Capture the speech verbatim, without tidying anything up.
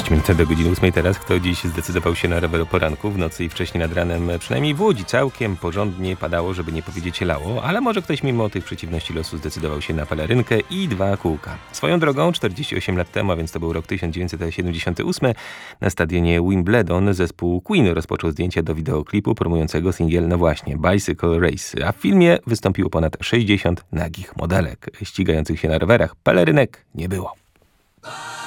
czterdzieści minut do godziny ósmej teraz. Kto dziś zdecydował się na rower o poranku, w nocy i wcześniej nad ranem? Przynajmniej w Łodzi całkiem porządnie padało, żeby nie powiedzieć lało, ale może ktoś mimo tych przeciwności losu zdecydował się na pelerynkę i dwa kółka. Swoją drogą czterdzieści osiem lat temu, a więc to był rok tysiąc dziewięćset siedemdziesiąty ósmy, na stadionie Wimbledon zespół Queen rozpoczął zdjęcia do wideoklipu promującego singiel, no właśnie, Bicycle Race, a w filmie wystąpiło ponad sześćdziesiąt nagich modelek ścigających się na rowerach. Pelerynek nie było.